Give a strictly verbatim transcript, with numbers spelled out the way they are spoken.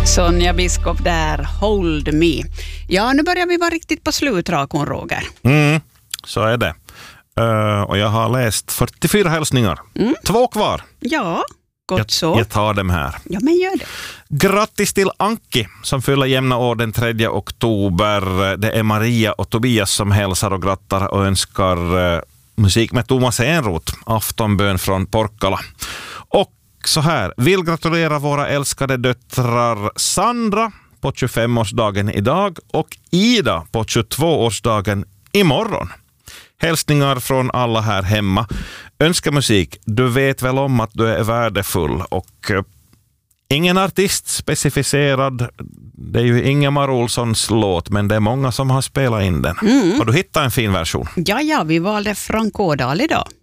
Sonja Biskop där, Hold Me. Ja, nu börjar vi vara riktigt på slutrakon, Roger. Mm, så är det. Uh, och jag har läst fyrtiofyra hälsningar. Mm. Två kvar. Ja, gott jag, så. Jag tar dem här. Ja, men gör det. Grattis till Anki som fyller jämna år den tredje oktober. Det är Maria och Tobias som hälsar och grattar och önskar uh, musik med Thomas Enroth, aftonbön från Porkkala. Och så här, vill gratulera våra älskade döttrar Sandra på tjugofemårsdagen idag och Ida på tjugotvåårsdagen imorgon. Hälsningar från alla här hemma. Önska musik, du vet väl om att du är värdefull och uh, ingen artist specificerad. Det är ju Ingemar Olssons låt, men det är många som har spelat in den. Mm. Har du hittat en fin version? Ja, ja, vi valde Frank Ådahl idag.